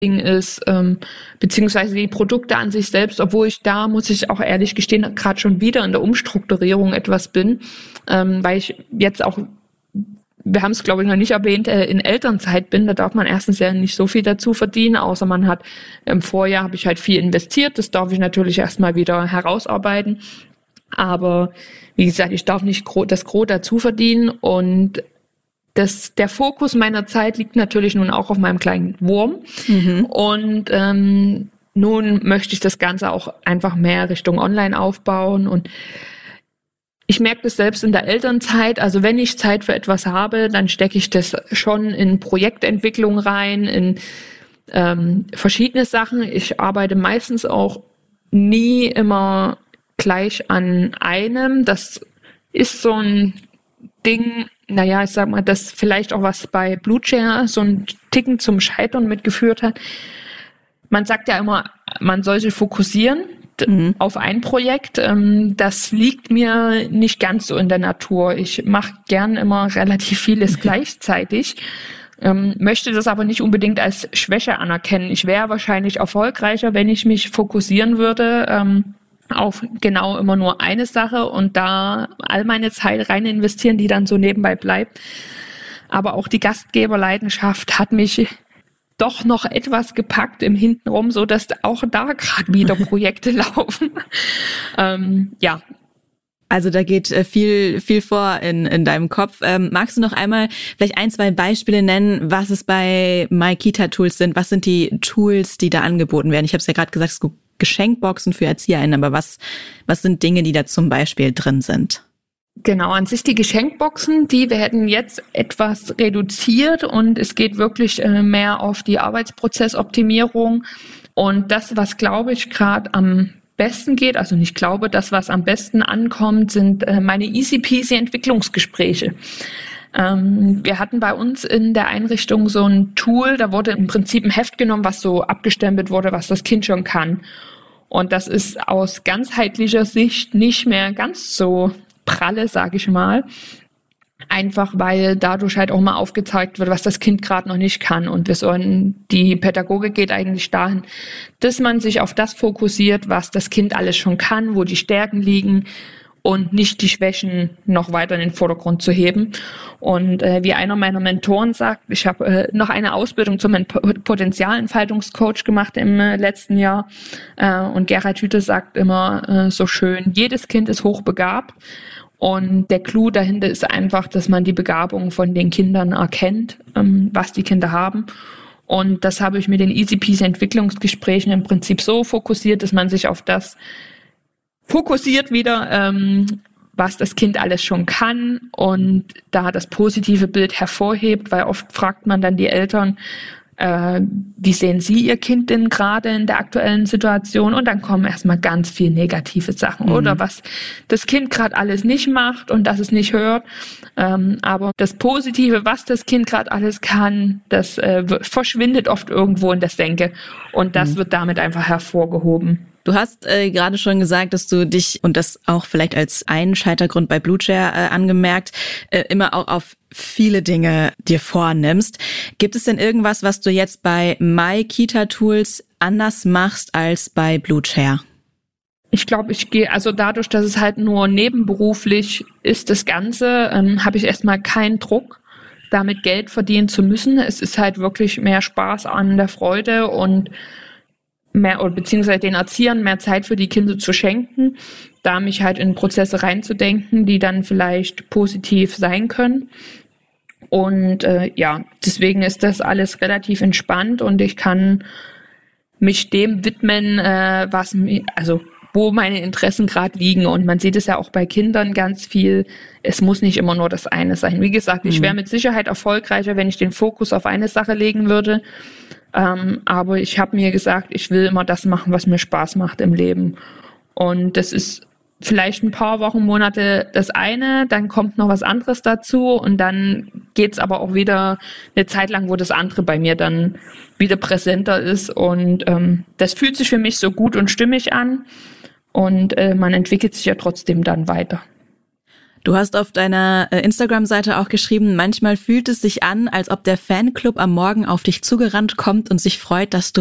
ist, beziehungsweise die Produkte an sich selbst, obwohl ich da, muss ich auch ehrlich gestehen, gerade schon wieder in der Umstrukturierung etwas bin, weil ich jetzt auch, wir haben es glaube ich noch nicht erwähnt, in Elternzeit bin. Da darf man erstens ja nicht so viel dazu verdienen, außer man hat im Vorjahr habe ich halt viel investiert. Das darf ich natürlich erstmal wieder herausarbeiten. Aber wie gesagt, ich darf nicht das Gros dazu verdienen und der Fokus meiner Zeit liegt natürlich nun auch auf meinem kleinen Wurm. Und nun möchte ich das Ganze auch einfach mehr Richtung Online aufbauen. Und ich merke das selbst in der Elternzeit. Also wenn ich Zeit für etwas habe, dann stecke ich das schon in Projektentwicklung rein, in verschiedene Sachen. Ich arbeite meistens auch nie immer gleich an einem. Das ist so ein Ding, naja, ich sag mal, das vielleicht auch was bei Blueshare so ein Ticken zum Scheitern mitgeführt hat. Man sagt ja immer, man soll sich fokussieren auf ein Projekt. Das liegt mir nicht ganz so in der Natur. Ich mache gern immer relativ vieles gleichzeitig, möchte das aber nicht unbedingt als Schwäche anerkennen. Ich wäre wahrscheinlich erfolgreicher, wenn ich mich fokussieren würde, auf genau immer nur eine Sache und da all meine Zeit rein investieren, die dann so nebenbei bleibt. Aber auch die Gastgeberleidenschaft hat mich doch noch etwas gepackt im Hintenrum, so dass auch da gerade wieder Projekte laufen. Ja. Also da geht viel vor in deinem Kopf. Magst du noch einmal vielleicht 1, 2 Beispiele nennen, was es bei MyKita-Tools sind? Was sind die Tools, die da angeboten werden? Ich habe es ja gerade gesagt, es gibt Geschenkboxen für ErzieherInnen, aber was sind Dinge, die da zum Beispiel drin sind? Genau, an sich die Geschenkboxen, die werden jetzt etwas reduziert und es geht wirklich mehr auf die Arbeitsprozessoptimierung. Und das, was glaube ich gerade am besten geht, also nicht glaube, das, was am besten ankommt, sind meine easy peasy Entwicklungsgespräche. Wir hatten bei uns in der Einrichtung so ein Tool, da wurde im Prinzip ein Heft genommen, was so abgestempelt wurde, was das Kind schon kann. Und das ist aus ganzheitlicher Sicht nicht mehr ganz so pralle, sage ich mal. Einfach weil dadurch halt auch mal aufgezeigt wird, was das Kind gerade noch nicht kann. Und die Pädagogik geht eigentlich dahin, dass man sich auf das fokussiert, was das Kind alles schon kann, wo die Stärken liegen und nicht die Schwächen noch weiter in den Vordergrund zu heben. Und wie einer meiner Mentoren sagt, ich habe noch eine Ausbildung zum Potenzialentfaltungscoach gemacht im letzten Jahr. Und Gerhard Hüthe sagt immer so schön, jedes Kind ist hochbegabt. Und der Clou dahinter ist einfach, dass man die Begabung von den Kindern erkennt, was die Kinder haben. Und das habe ich mit den Easy Peasy Entwicklungsgesprächen im Prinzip so fokussiert, dass man sich auf das fokussiert wieder, was das Kind alles schon kann und da das positive Bild hervorhebt, weil oft fragt man dann die Eltern, wie sehen sie ihr Kind denn gerade in der aktuellen Situation? Und dann kommen erstmal ganz viel negative Sachen oder was das Kind gerade alles nicht macht und dass es nicht hört. Aber das Positive, was das Kind gerade alles kann, das verschwindet oft irgendwo in der Senke und das wird damit einfach hervorgehoben. Du hast gerade schon gesagt, dass du dich, und das auch vielleicht als einen Scheitergrund bei Blueshare angemerkt, immer auch auf viele Dinge dir vornimmst. Gibt es denn irgendwas, was du jetzt bei MyKita-Tools anders machst als bei Blueshare? Ich glaube, ich gehe, also dadurch, dass es halt nur nebenberuflich ist, das Ganze, habe ich erstmal keinen Druck, damit Geld verdienen zu müssen. Es ist halt wirklich mehr Spaß an der Freude und mehr, oder beziehungsweise den Erziehern mehr Zeit für die Kinder zu schenken, da mich halt in Prozesse reinzudenken, die dann vielleicht positiv sein können. Und deswegen ist das alles relativ entspannt und ich kann mich dem widmen, wo meine Interessen gerade liegen. Und man sieht es ja auch bei Kindern ganz viel. Es muss nicht immer nur das eine sein. Wie gesagt, ich wäre mit Sicherheit erfolgreicher, wenn ich den Fokus auf eine Sache legen würde. Aber ich habe mir gesagt, ich will immer das machen, was mir Spaß macht im Leben. Und das ist vielleicht ein paar Wochen, Monate das eine, dann kommt noch was anderes dazu und dann geht's aber auch wieder eine Zeit lang, wo das andere bei mir dann wieder präsenter ist. Und das fühlt sich für mich so gut und stimmig an und man entwickelt sich ja trotzdem dann weiter. Du hast auf deiner Instagram-Seite auch geschrieben, manchmal fühlt es sich an, als ob der Fanclub am Morgen auf dich zugerannt kommt und sich freut, dass du